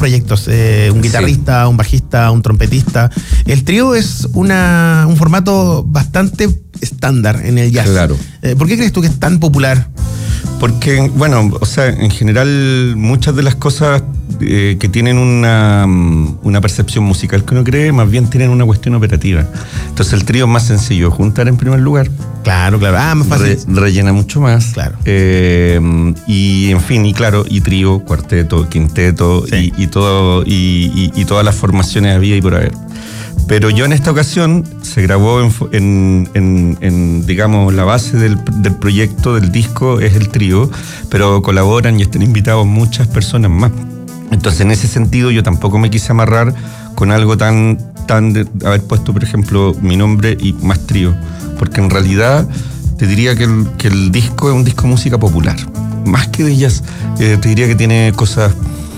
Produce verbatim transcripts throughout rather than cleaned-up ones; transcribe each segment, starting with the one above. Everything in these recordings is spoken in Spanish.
proyectos, eh, un guitarrista, sí. un bajista, un trompetista. El trío es una, un formato bastante estándar en el jazz. Claro. Eh, ¿Por qué crees tú que es tan popular? Porque, bueno, o sea, en general muchas de las cosas eh, que tienen una, una percepción musical que uno cree, más bien tienen una cuestión operativa. Entonces el trío es más sencillo juntar en primer lugar. Claro, claro. Ah, más fácil. Re, rellena mucho más. Claro. Eh, y en fin, y claro, y trío, cuarteto, quinteto, sí. y, y todo, y, y, y todas las formaciones había y por haber. Pero yo en esta ocasión se grabó en, en, en, en digamos, la base del, del proyecto, del disco, es el trío, pero colaboran y están invitados muchas personas más. Entonces, en ese sentido, yo tampoco me quise amarrar con algo tan, tan de haber puesto, por ejemplo, mi nombre y más trío, porque en realidad te diría que el, que el disco es un disco de música popular, más que de jazz. Eh, te diría que tiene cosas...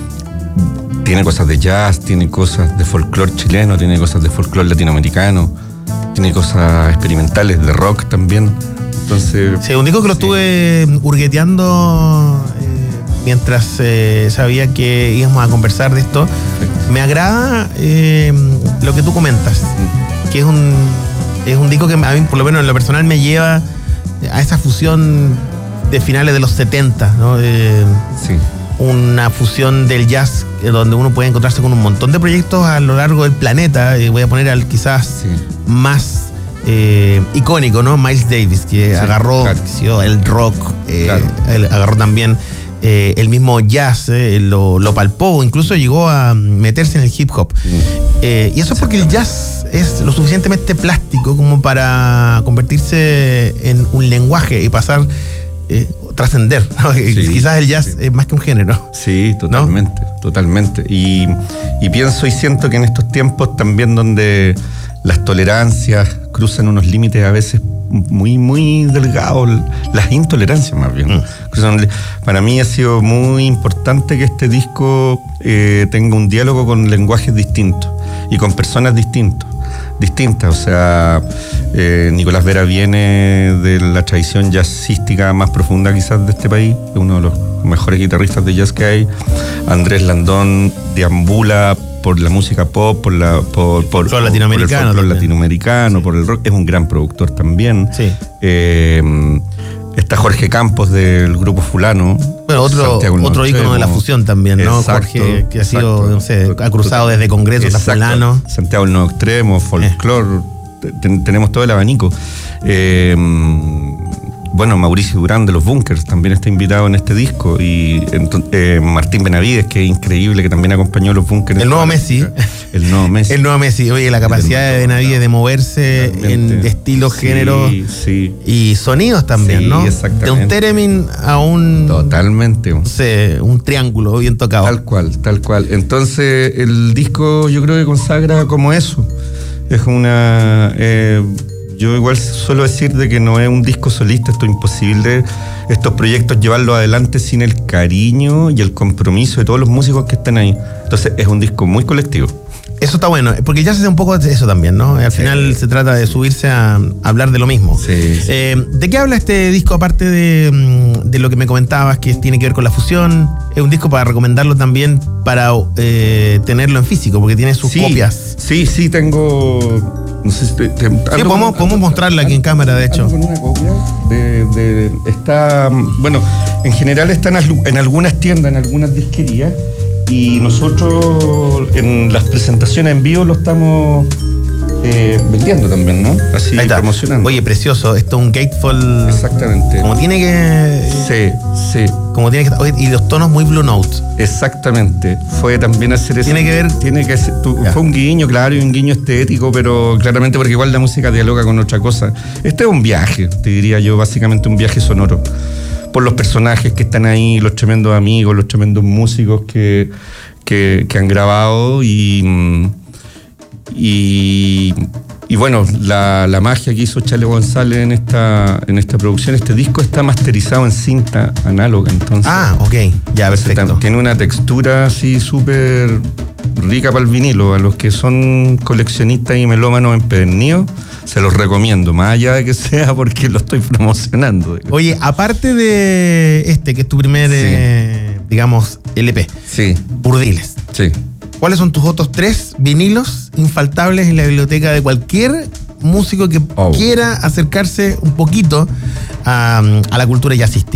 Tiene cosas de jazz, tiene cosas de folclore chileno, tiene cosas de folclore latinoamericano, tiene cosas experimentales de rock también. Entonces, sí, un disco que lo sí. estuve hurgueteando eh, mientras eh, sabía que íbamos a conversar de esto. Sí. Me agrada eh, lo que tú comentas, mm. que es un, es un disco que a mí, por lo menos en lo personal, me lleva a esa fusión de finales de los setenta, ¿no? Eh, sí. Una fusión del jazz donde uno puede encontrarse con un montón de proyectos a lo largo del planeta. Eh, voy a poner al quizás sí. más eh, icónico, ¿no? Miles Davis, que sí, agarró claro. sí, el rock, eh, claro. el, agarró también eh, el mismo jazz, eh, lo, lo palpó, incluso llegó a meterse en el hip hop. Mm. Eh, y eso es porque el jazz es lo suficientemente plástico como para convertirse en un lenguaje y pasar... Eh, trascender, ¿no? Sí, quizás el jazz sí. es más que un género. Sí, totalmente, ¿no? totalmente. Y, y pienso y siento que en estos tiempos también donde las tolerancias cruzan unos límites a veces muy, muy delgados, las intolerancias más bien. Mm. Cruzan, para mí ha sido muy importante que este disco eh, tenga un diálogo con lenguajes distintos y con personas distintas. distintas, o sea, eh, Nicolás Vera viene de la tradición jazzística más profunda quizás de este país, es uno de los mejores guitarristas de jazz que hay. Andrés Landón deambula por la música pop, por la por, por, por, latinoamericano, por el latinoamericano, sí. por el rock, es un gran productor también. Sí. Eh, está Jorge Campos del grupo Fulano. Bueno, otro, otro ícono de la fusión también, ¿no? Exacto, Jorge, que ha sido, exacto. no sé, ha cruzado desde Congresos a Fulano. Santiago del Nuevo Extremo, folclore, eh. ten, tenemos todo el abanico. Eh, bueno, Mauricio Durán de los Bunkers también está invitado en este disco, y eh, Martín Benavides, que es increíble, que también acompañó a los Bunkers. El nuevo Messi. El nuevo Messi. El nuevo Messi. Oye, la capacidad de Benavides de moverse realmente, en estilos, sí, géneros sí. y sonidos también, sí, ¿no? Exactamente. De un theremin a un... Totalmente. No sé, un triángulo bien tocado. Tal cual, tal cual. Entonces, el disco yo creo que consagra como eso. Es una... Eh, Yo igual suelo decir de que no es un disco solista, esto es imposible, estos proyectos llevarlos adelante sin el cariño y el compromiso de todos los músicos que están ahí. Entonces es un disco muy colectivo. Eso está bueno, porque ya se hace un poco de eso también, ¿no? Al sí. final se trata de subirse a, a hablar de lo mismo. Sí, sí. Eh, ¿De qué habla este disco, aparte de, de lo que me comentabas, que tiene que ver con la fusión? Es un disco para recomendarlo también para eh, tenerlo en físico, porque tiene sus sí, copias. Sí, sí, tengo... No sé si te, te, sí, podemos, con, podemos mostrarla aquí en cámara, de hecho. Con una copia de, de, está, bueno, en general están en algunas tiendas, en algunas disquerías, y nosotros en las presentaciones en vivo lo estamos eh, vendiendo también, ¿no? Así, promocionando. Oye, precioso, esto es un gatefold. Exactamente. Como tiene que... Sí, sí. Como tiene que... Oye, y los tonos muy Blue Note. Exactamente. Fue también hacer eso. Tiene que ver... Tiene que ser, tu, fue un guiño, claro, y un guiño estético, pero claramente porque igual la música dialoga con otra cosa. Este es un viaje, te diría yo, básicamente un viaje sonoro. Por los personajes que están ahí, los tremendos amigos, los tremendos músicos que, que, que han grabado y... Y, y bueno, la, la magia que hizo Chale González en esta, en esta producción, este disco está masterizado en cinta análoga, entonces. Ah, ok, ya, perfecto. Tiene una textura así súper rica para el vinilo. A los que son coleccionistas y melómanos empedernidos, se los recomiendo, más allá de que sea porque lo estoy promocionando. Oye, aparte de este, que es tu primer, sí. eh, digamos, L P, sí. Burdiles. Sí. ¿Cuáles son tus otros tres vinilos infaltables en la biblioteca de cualquier músico que oh. quiera acercarse un poquito a, a la cultura jazzística?